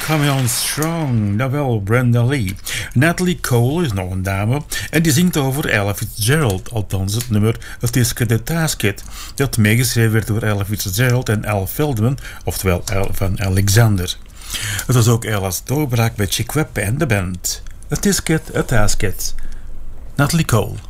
Come On Strong, nou wel, Brenda Lee. Natalie Cole is nog een dame en die zingt over Ella Fitzgerald, althans het nummer A Tisket the Tasket, dat meegeschreven werd door Ella Fitzgerald en Al Feldman, oftewel Al van Alexander. Het was ook Ella's doorbraak bij Chick Webb en de band. A Tisket, a Tasket. Natalie Cole.